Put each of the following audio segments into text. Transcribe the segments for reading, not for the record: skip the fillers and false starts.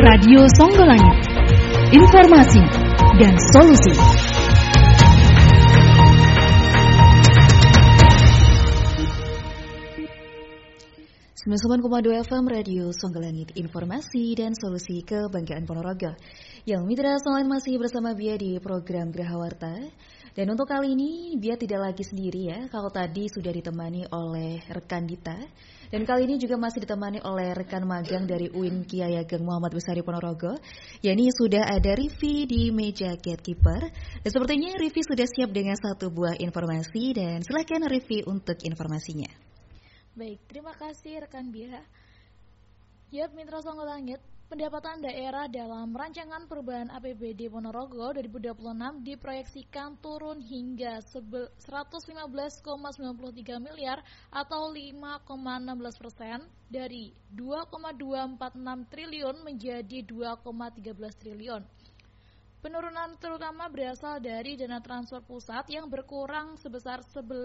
Radio Songgolangit, informasi dan solusi. 99,2 FM Radio Songgolangit, informasi dan solusi kebanggaan Ponorogo. Yang mitra selain masih bersama Bia di program Geraha Warta. Dan untuk kali ini Bia tidak lagi sendiri ya. Kalau tadi sudah ditemani oleh rekan Dita. Dan kali ini juga masih ditemani oleh rekan magang dari UIN Kiai Ageng Muhammad Besari Ponorogo. Yani sudah ada Rivi di meja gatekeeper. Dan sepertinya Rivi sudah siap dengan satu buah informasi. Dan silakan Rivi untuk informasinya. Baik, terima kasih rekan Bia. Yap, Mitra Songgolangit, pendapatan daerah dalam rancangan perubahan APBD Ponorogo 2026 diproyeksikan turun hingga 115,93 miliar atau 5,16% dari 2,246 triliun menjadi 2,13 triliun. Penurunan terutama berasal dari dana transfer pusat yang berkurang sebesar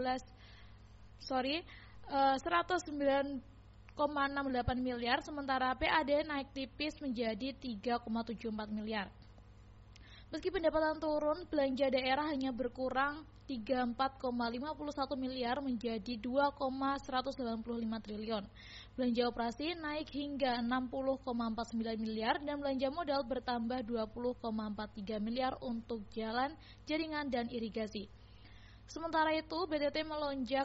109,68 miliar, sementara PAD naik tipis menjadi 3,74 miliar. Meski pendapatan turun, belanja daerah hanya berkurang 34,51 miliar menjadi 2,195 triliun. Belanja operasi naik hingga 60,49 miliar dan belanja modal bertambah 20,43 miliar untuk jalan, jaringan, dan irigasi. Sementara itu, BTT melonjak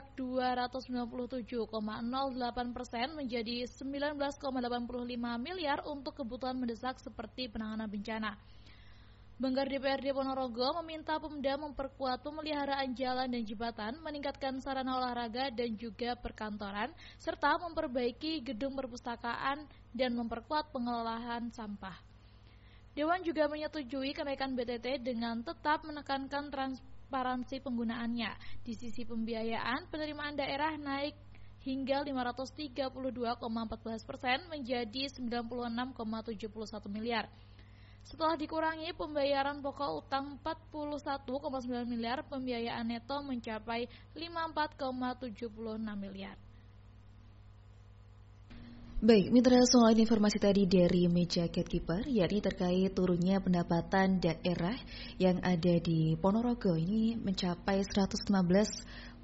297,08% menjadi 19,85 miliar untuk kebutuhan mendesak seperti penanganan bencana. Banggar DPRD Ponorogo meminta Pemda memperkuat pemeliharaan jalan dan jembatan, meningkatkan sarana olahraga dan juga perkantoran, serta memperbaiki gedung perpustakaan dan memperkuat pengelolaan sampah. Dewan juga menyetujui kenaikan BTT dengan tetap menekankan transparansi penggunaannya. Di sisi pembiayaan, penerimaan daerah naik hingga 532,14% menjadi 96,71 miliar. Setelah dikurangi pembayaran pokok utang 41,9 miliar, pembiayaan neto mencapai 54,76 miliar. Baik, mitra, soal informasi tadi dari meja gatekeeper, yakni terkait turunnya pendapatan daerah yang ada di Ponorogo ini mencapai 115,93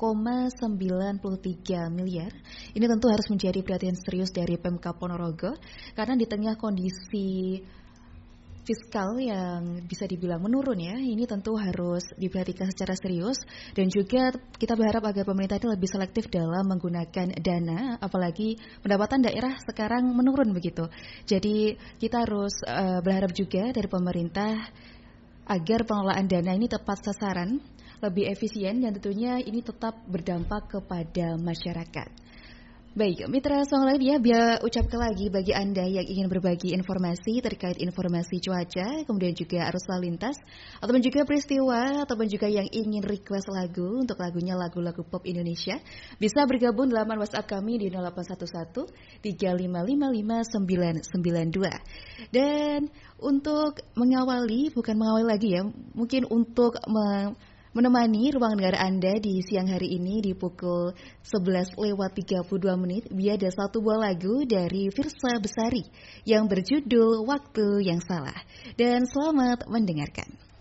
miliar. Ini tentu harus menjadi perhatian serius dari Pemkab Ponorogo karena di tengah kondisi fiskal yang bisa dibilang menurun ya, ini tentu harus diperhatikan secara serius dan juga kita berharap agar pemerintah ini lebih selektif dalam menggunakan dana, apalagi pendapatan daerah sekarang menurun begitu. Jadi kita harus berharap juga dari pemerintah agar pengelolaan dana ini tepat sasaran, lebih efisien dan tentunya ini tetap berdampak kepada masyarakat. Baik, mitra Songgolangit ya, biar ucapkan lagi bagi Anda yang ingin berbagi informasi terkait informasi cuaca, kemudian juga arus lalu lintas, ataupun juga peristiwa, ataupun juga yang ingin request lagu untuk lagunya lagu-lagu pop Indonesia, bisa bergabung dalam WhatsApp kami di 0811 3555 992. Dan untuk mengawali, bukan mengawali lagi ya, mungkin untuk menemani ruang dengar Anda di siang hari ini di pukul 11:32 Bia ada satu buah lagu dari Firsa Besari yang berjudul Waktu Yang Salah. Dan selamat mendengarkan.